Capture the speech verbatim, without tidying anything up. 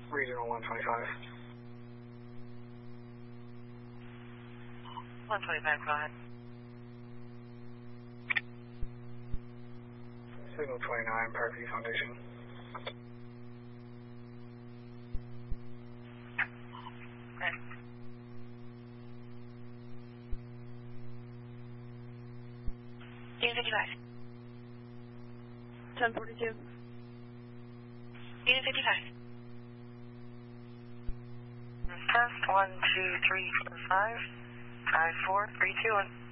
Regional one twenty-five. one twenty-five, go ahead. Signal twenty-nine, Parkview Foundation. Okay. Unit fifty-five. ten forty-two. Unit fifty-five. Test one, two, three, four, five, five, four, three, two, one.